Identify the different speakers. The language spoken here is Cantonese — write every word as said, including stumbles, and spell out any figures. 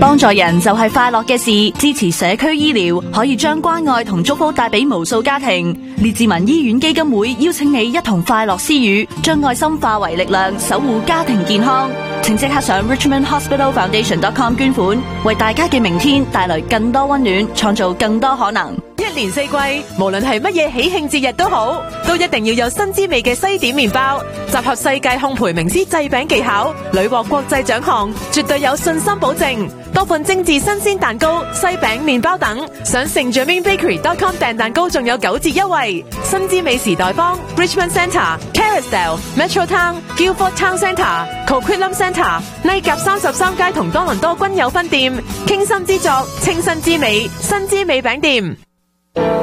Speaker 1: 幫助人就係快樂嘅事，支持社區醫療可以將關愛同祝福帶俾無數家庭。列治文醫院基金會邀請你一同快樂施予，將愛心化為力量，守護家庭健康。請即刻上 richmond hospital foundation dot com 捐款，為大家嘅明天帶來更多溫暖，創造更多可能。
Speaker 2: 一年四季，無論係乜嘢喜慶節日都好，都一定要有新滋味嘅西點麵包，集合世界烘焙名師製餅技巧，屢獲國際獎項，絕對有信心保證。多款精緻新鮮蛋糕、西餅、麵包等，上 saint germain bakery dot com 訂蛋糕仲有九折優惠。新滋味時代坊、Richmond Centre、Carousel、Metro Town、Guildford Town Centre、Coquitlam Centre、拉甲三十三街同多倫多均有分店。傾心之作，清新之美，新滋味餅店。